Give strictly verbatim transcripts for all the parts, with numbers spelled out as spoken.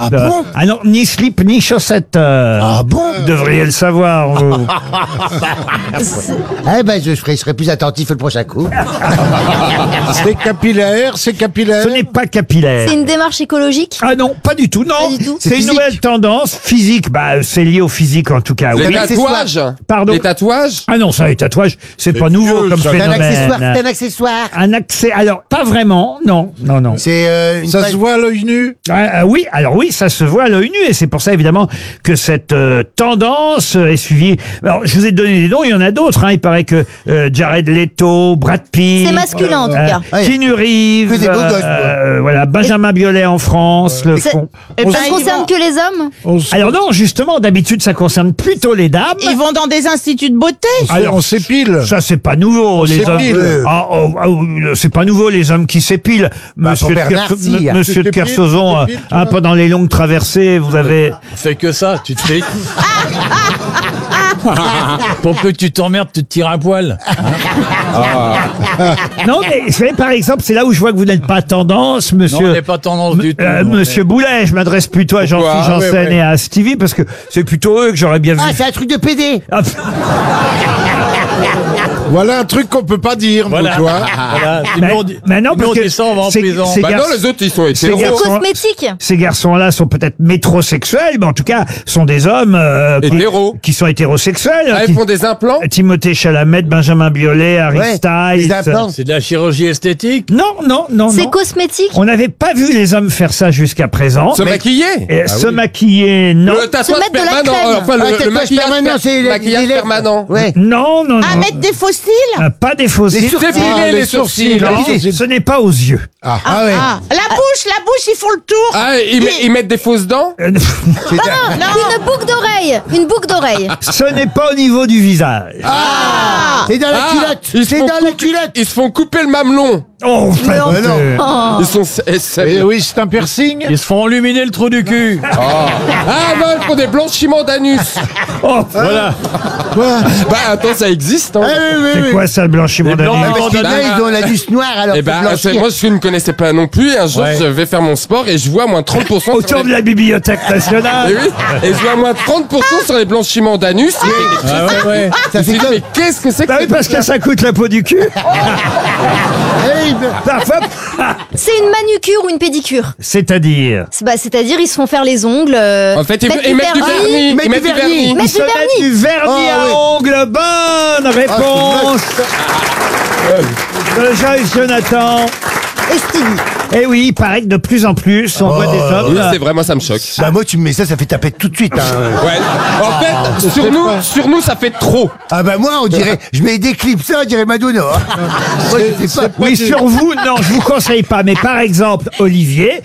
Ah bon? Ah non, ni slip ni chaussettes. euh, Ah bon? Vous devriez le savoir, vous. Eh ben, je serai, je serai plus attentif le prochain coup. C'est capillaire, c'est capillaire. Ce n'est pas capillaire. C'est une démarche écologique? Ah non, pas du tout, non. Pas du tout. C'est C'est une physique. nouvelle tendance physique. Bah, c'est lié au physique en tout cas. Les Oui. tatouages. Pardon. Les tatouages. Ah non, ça, les tatouages, c'est pas nouveau vieux, comme ça. C'est un phénomène. accessoire, c'est un accessoire. Un accès. Alors, pas vraiment. Non, non, non. C'est euh, une Ça page- se voit à l'œil nu. Ah, ah oui, alors oui, ça se voit à l'œil nu et c'est pour ça évidemment que cette euh, tendance euh, est suivie. Alors, je vous ai donné des noms, il y en a d'autres. Hein. Il paraît que euh, Jared Leto, Brad Pitt, C'est masculin en tout euh, cas. Ouais. Keanu Reeves, Que des beaux gosses, euh, voilà, Benjamin Biolay en France, le C'est- font. Eh Ça ben, ne ils concerne vont- que les hommes? On, s- Alors non, justement, d'habitude, ça concerne plutôt les dames. Ils vont dans des instituts de beauté. Alors, on s'épile. Ça, c'est pas nouveau, les hommes. s'épile. Ah, oh, ah, oh, c'est pas nouveau, les hommes qui s'épilent. Monsieur, pour de Bernard, Kerso- si. M- Monsieur Tu de t'épiles, Kersozon, tu t'épiles, toi hein, pendant les longues traversées, vous avez. Fais que ça, tu te fais. Pour que tu t'emmerdes, tu te tires un poil. Non, mais vous savez, par exemple, c'est là où je vois que vous n'êtes pas tendance, Non, on monsieur. n'est pas tendance du tout. Euh, non, monsieur Boulet, je m'adresse plutôt à Jean-Philippe Pourquoi Janssen Ah, ouais, ouais. et à Stevie parce que c'est plutôt eux que j'aurais bien vu. Ah, c'est un truc de pédé. Ah, Voilà un truc qu'on peut pas dire, Voilà. nous, tu vois. Voilà. Si mais- nous, on dit- mais non, nous, parce on que dit ça, on va en c'est- prison. c'est- Bah gars- non, les autres, ils sont ces hétéros. garçons- Cosmétique? Ces garçons-là sont peut-être métrosexuels, mais en tout cas, sont des hommes euh, qui, Hétéros. qui sont hétérosexuels. Ah, qui- ils font des implants. Timothée Chalamet, Benjamin Biolay, Harry Ouais, Styles. les implants. C'est de la chirurgie esthétique. Non, non, non, C'est non. cosmétique? On n'avait pas vu les hommes faire ça jusqu'à présent. Se maquiller. Et se maquiller, non. Le tatouage mettre de la permanent. crème. Enfin, Ah, le, le tatouage maquillage permanent, per- c'est les- maquillage les lèvres. permanent. Ouais. Non, non, À non. mettre des fossiles. Ah, pas des faux Les cils. sourcils. Dépiler Ah, les les sourcils. sourcils. Non, Ah, ce n'est pas aux yeux. Ah. Ah ouais. Ah, la bouche, la bouche, ils font le tour. Ah, ils, met- ils mettent des fausses dents. Euh, C'est un- Une boucle d'oreille! Une boucle d'oreille! Ce n'est pas au niveau du visage. Ah, C'est dans la Ah, culotte. ils se C'est font dans la couper- culotte. Ils se font couper le mamelon. Oh, pas Mais non. de- Oh. Ils sont. eh, c'est- Et oui, c'est un piercing. Ils se font illuminer le trou du cul. Ah non, ils font des blanchiments d'anus. Oh, Voilà. Bah attends, ça existe. Hein. Ah, oui, oui, c'est oui. quoi ça, le blanchiment Les d'anus blancs- Parce que là, ils ont l'anus noir, alors Eh faut ben, blanchir. c'est- moi je ne connaissais pas non plus. Un jour, Ouais. je vais faire mon sport et je vois moins trente pour cent sur autour les... de la Bibliothèque Eh nationale. oui, et je vois moins trente pour cent sur les blanchiments d'anus. Ah ouais, ouais. Ça Je me fait suis dit, comme... mais qu'est-ce que c'est que Bah oui, cette parce que ça coûte la peau du cul. Eh, il- Parfois. C'est une manucure ou une pédicure? C'est-à-dire. C'est- Bah, c'est-à-dire, ils se font faire les ongles. euh, En fait, ils, mettre ils mettent du vernis. Mettre Ils mettent du du vernis. vernis. Mettre Ils se du mettent vernis. du vernis Ah, à oui. ongles. Bonne réponse de Joyce Jonathan. Et Stevie. Eh oui, il paraît que de plus en plus, on voit des hommes. Oui, c'est vrai, moi ça me choque. Bah moi tu me mets ça, ça fait taper tout de suite. Hein. Ouais. En fait, sur nous, sur nous, ça fait trop. Ah bah moi on dirait, je mets des clips ça, on dirait Madonna. hein. Moi, je sais pas. Oui, sur vous, non, je vous conseille pas. Mais par exemple, Olivier,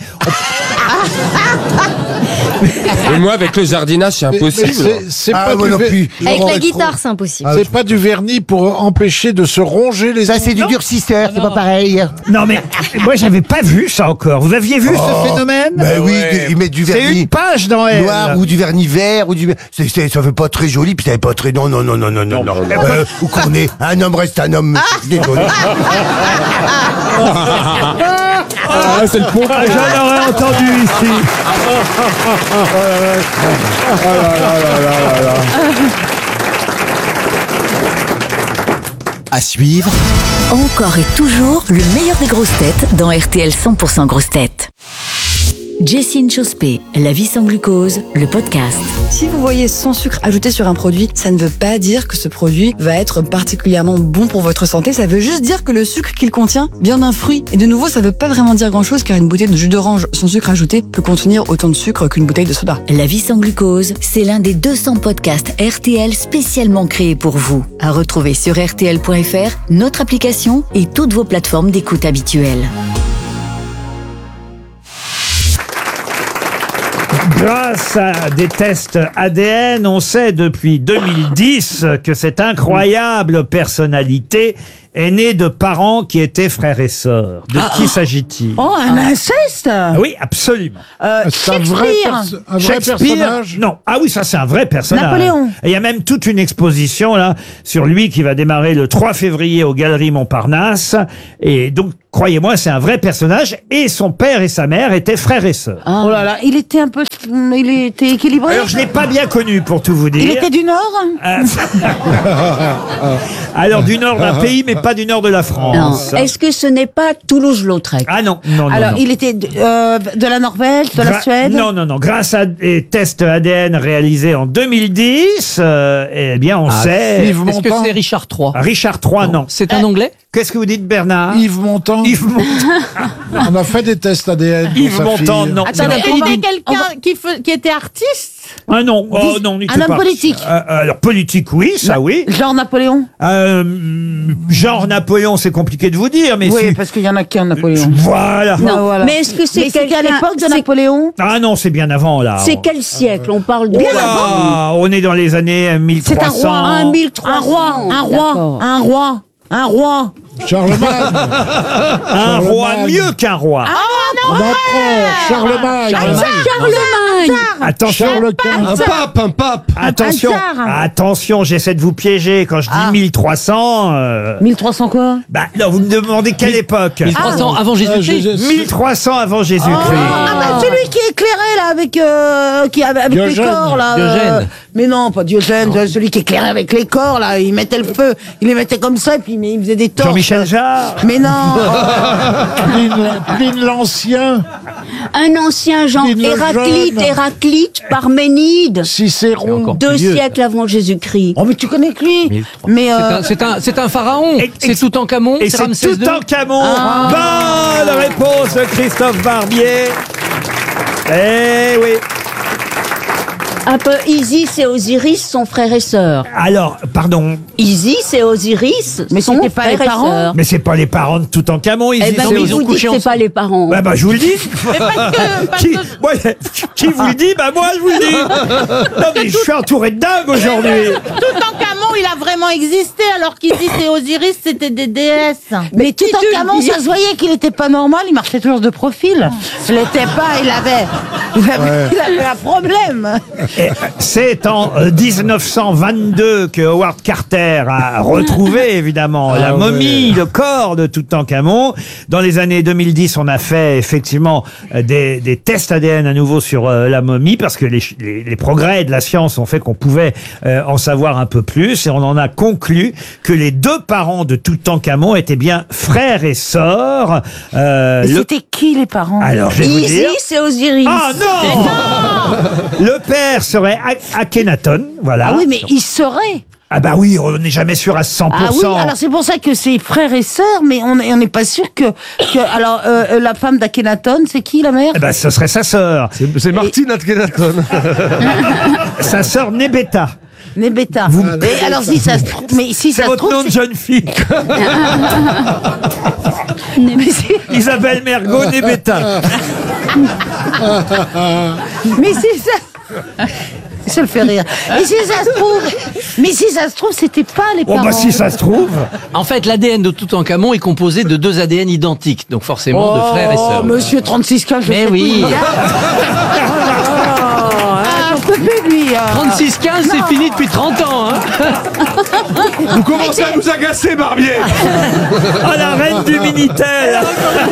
Et moi, avec le jardinage, c'est Mais- mais impossible. c'est- C'est Ah pas moi du non ver- plus. Avec Laurent la est guitare, trop- c'est impossible. C'est pas du vernis pour empêcher de se ronger les Ça c'est du durcisseur, c'est pas pareil. non mais moi j'avais pas vu ça encore. Vous aviez vu ce phénomène? Bah oui, ouais. ils mettent du C'est vernis une page dans elle. noir ou du vernis vert ou du. C'est- c'est- ça fait pas très joli, puis ça fait pas très. Non non non non non non. non. Euh, ou qu'on est un homme reste un homme. Désolé. Ah, c'est le pot. Ah, j'en aurais entendu ici. À suivre, Encore et toujours le meilleur des grosses têtes dans R T L cent pour cent grosses têtes. Jessine Chospé, La vie sans glucose, le podcast. Si vous voyez sans sucre ajouté sur un produit, ça ne veut pas dire que ce produit va être particulièrement bon pour votre santé. Ça veut juste dire que le sucre qu'il contient vient d'un fruit. Et de nouveau, ça ne veut pas vraiment dire grand-chose car une bouteille de jus d'orange sans sucre ajouté peut contenir autant de sucre qu'une bouteille de soda. La vie sans glucose, c'est l'un des deux cents podcasts R T L spécialement créés pour vous. À retrouver sur R T L point F R, notre application et toutes vos plateformes d'écoute habituelles. Grâce à des tests A D N, on sait depuis deux mille dix que cette incroyable personnalité est né de parents qui étaient frères et sœurs. De qui s'agit-il? Oh, un inceste. Ah oui, absolument. Euh, C'est un vrai, Shakespeare. perso- un vrai Shakespeare, personnage. non. Ah oui, ça c'est un vrai personnage. Napoléon. Et il y a même toute une exposition là sur lui qui va démarrer le trois février aux Galeries Montparnasse. Et donc, croyez-moi, c'est un vrai personnage. Et son père et sa mère étaient frères et sœurs. Oh là là, il était un peu, il était équilibré. Alors je l'ai pas bien connu pour tout vous dire. Il était du Nord. Euh, Alors du nord d'un pays, mais pas du nord de la Non. France. Est-ce que ce n'est pas Toulouse-Lautrec? Ah non, non, non. Alors, non. il était de, euh, de la Norvège, de la Gra- Suède. Non, non, non. Grâce à des tests A D N réalisés en deux mille dix, euh, eh bien, on sait. Yves Est-ce que Montand. c'est Richard trois? Richard trois, non. C'est un Anglais? Qu'est-ce que vous dites, Bernard? Yves Montand. Yves Montand. On a fait des tests A D N. pour Yves sa Montand, fille. non. Attendez, C'est- on va- quelqu'un qui, fe- qui était artiste. Ah non, oh non, n'y Un était homme pas. politique. Euh, euh, alors politique, oui, ça oui. Genre Napoléon. Euh, genre Napoléon, c'est compliqué de vous dire, mais Oui, si. parce qu'il y en a qu'un Napoléon. Voilà. Non. Ah, voilà. Mais est-ce que c'est Mais c'était à quelqu'un- l'époque de c'est- Napoléon. Ah non, c'est bien avant là. C'est quel siècle? On parle de... Oh là, on est dans les années mille C'est un trois cents. roi, un mille trois cents. Un roi, un roi, D'accord. un roi, un roi. Charlemagne. Un roi Charlemagne. mieux qu'un roi. L'empereur. Charlemagne. Charlemagne. Attention. Charles quinze. Un pape, un pape. Attention, Un tsar. attention, j'essaie de vous piéger quand je dis Ah. mille trois cents. euh, mille trois cents quoi? bah, non, vous me demandez quelle époque mille trois cents avant Ah, Jésus-Christ? Jésus- mille trois cents avant Jésus-Christ. Ah bah celui qui est éclairé là avec euh, qui avec les Diogène. corps là. euh, Diogène. mais non, pas Diogène, celui qui est éclairé avec les corps là, il mettait le feu, il les mettait comme ça et puis il faisait des torches. Jean-Michel Jarre. Mais non. Pline, Pline l'Ancien. Un ancien Jean Pline le Héraclite, Jeune. Héraclite, Parménide. Cicéron. Deux siècles avant Jésus-Christ. Oh mais tu connais que lui. mille trois cents. Mais C'est euh, un- C'est un, c'est un pharaon. Et- C'est Toutankhamon. Et C'est c'est Ramsès deux. Toutankhamon. Bonne réponse de Christophe Barbier. Eh oui. Un peu Isis et Osiris sont frères et sœurs. Alors, pardon, Isis et Osiris Mais sont c'était pas frères les et parents sœurs. mais c'est pas les parents de Toutankhamon, ils Eh y ben sont. oui, ils ont vous dites couché que c'est ensemble. pas les parents. Bah, bah, je vous le dis. Mais parce que, parce Qui, que- ouais, qui vous le dit? Bah, moi, je vous le dis. Non, mais je suis entouré de dingues aujourd'hui. Toutankhamon, il a vraiment existé, alors qu'Isis et Osiris, c'était des déesses. mais Toutankhamon, ça se voyait qu'il était pas normal, il marchait toujours de profil. Il l'était pas, il avait, il avait, il avait un problème. Et c'est en euh, dix-neuf cent vingt-deux que Howard Carter a retrouvé évidemment la Ah momie, le corps de Toutankhamon. Dans les années deux mille dix, on a fait effectivement euh, des, des tests A D N à nouveau sur euh, la momie parce que les, les, les progrès de la science ont fait qu'on pouvait euh, en savoir un peu plus et on en a conclu que les deux parents de Toutankhamon étaient bien frères et sœurs. Euh, Mais le- c'était qui les parents? Alors je vais vous dire. Isis et Osiris. Ah non, Le père serait A- Akhenaton, voilà. Ah oui, mais il serait. Ah bah oui, on n'est jamais sûr à cent pour Ah oui, cent. alors c'est pour ça que c'est frères et sœurs, mais on on n'est pas sûr que, que alors euh, euh, la femme d'Akhenaton, c'est qui la mère? Eh ben, ce serait sa sœur. C'est Martine Akhenaton. Sa sœur Nebeta. Nebeta. Et alors si ça se trouve, mais si C'est ça se votre trouve, nom de jeune fille. mais c'est- Isabelle Mergo Nebeta. mais si ça, ça le fait rire. Mais si ça se trouve, mais si ça se trouve, c'était pas les Oh parents. bah si ça se trouve. En fait, l'A D N de Toutankhamon est composé de deux A D N identiques, donc forcément de frères et sœurs. Oh, monsieur trente-six quinze, je Mais sais oui. plus. Ah, j'en peux plus de lui. ah. trente-six quinze, c'est fini depuis trente ans. Hein. Vous commencez à nous agacer, Barbier. Oh la reine du Minitel.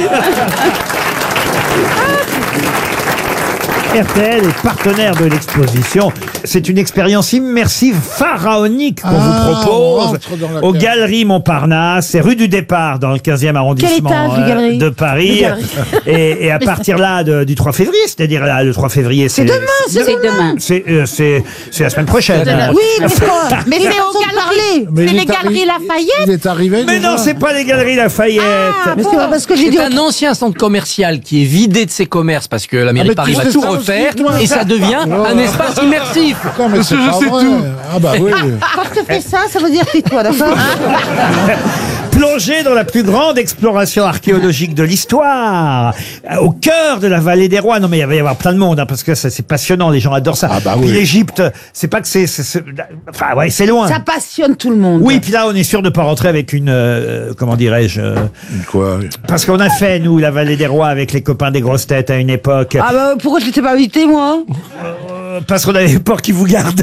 R T L est partenaire de l'exposition. C'est une expérience immersive pharaonique qu'on Ah, vous on propose rentre dans la aux cave. Galeries Montparnasse. C'est rue du Départ dans le quinzième arrondissement étage, les euh, galeries de Paris. Les galeries. Et, et à partir là de- du trois février, c'est-à-dire là, le trois février, c'est demain, c'est C'est demain. c'est euh, c'est c'est la semaine prochaine. Oui, mais c'est Mais mais c'est c'est aux de parler. Mais C'est il les est arri- Galeries Lafayette. Il est arrivé Mais déjà non, c'est pas les Galeries Lafayette. Mais c'est pas parce que j'ai dit. C'est un ancien centre commercial qui est vidé de ses commerces parce que la mairie Ah, mais de Paris tu va sais tout ça aussi, refaire toi. et ça devient un espace immersif. Putain, mais c'est pas vrai. Ah bah oui. Quand je te fais ça, ça veut dire tais-toi, d'accord? Plongez dans la plus grande exploration archéologique de l'histoire, euh, au cœur de la vallée des rois. Non mais il va y avoir plein de monde, hein, parce que ça, c'est passionnant, les gens adorent ça. Ah bah Puis oui. l'Égypte, c'est pas que c'est... c'est- c'est- Enfin ouais, c'est loin. Ça passionne tout le monde. Oui, puis là, on est sûr de pas rentrer avec une... euh, comment dirais-je euh, Quoi? Parce qu'on a fait, nous, la vallée des rois avec les copains des grosses têtes à une époque. Ah bah pourquoi je t'étais pas invité moi? Euh, Parce qu'on avait peur qu'ils vous gardent.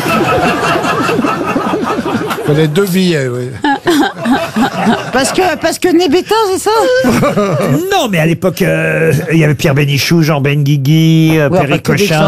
Il fallait deux billets, oui. Parce que parce que Nébéta, c'est ça? Non, mais à l'époque, euh, il y avait Pierre Bénichou, Jean Benguigui, euh, Ouais, Perry pas que des Cochin.